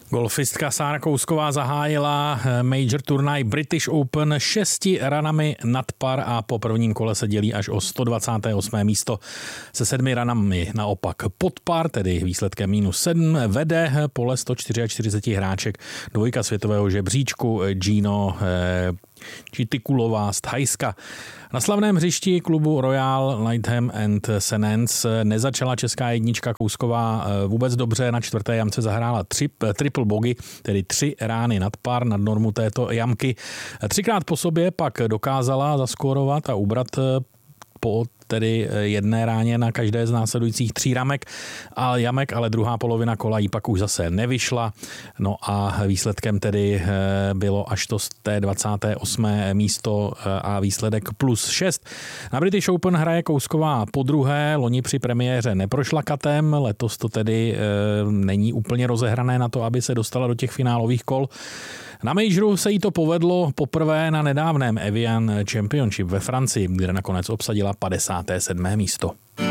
Golfistka Sára Kousková zahájila major turnaj British Open 6 ranami nad par a po prvním kole se dělí až o 128. místo. Se 7 ranami naopak pod par, tedy výsledkem -7, vede pole 144 hráček dvojka světového žebříčku Gino Čitikulová z Thajska. Na slavném hřišti klubu Royal Lytham and St. Anne's nezačala česká jednička Kousková vůbec dobře. Na čtvrté jamce zahrála triple bogey, tedy 3 rány nad par, nad normu této jamky. 3krát po sobě pak dokázala zaskórovat a ubrat po tedy jedné ráně na každé z následujících 3 jamek, ale druhá polovina kola jí pak už zase nevyšla. No a výsledkem tedy bylo až to 28. místo a výsledek +6. Na British Open hraje Kousková podruhé, loni při premiéře neprošla katem, letos to tedy není úplně rozehrané na to, aby se dostala do těch finálových kol. Na majoru se jí to povedlo poprvé na nedávném Evian Championship ve Francii, kde nakonec obsadila 57. místo.